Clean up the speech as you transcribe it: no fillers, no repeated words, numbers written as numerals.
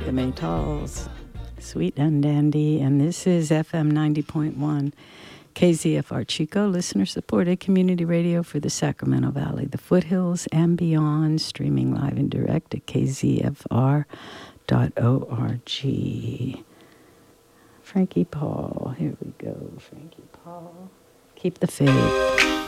the Maytals, Sweet and Dandy, and this is FM 90.1 KZFR Chico, listener-supported community radio for the Sacramento Valley, the foothills, and beyond, streaming live and direct at kzfr.org. Frankie Paul, here we go, Frankie Paul. Keep the faith.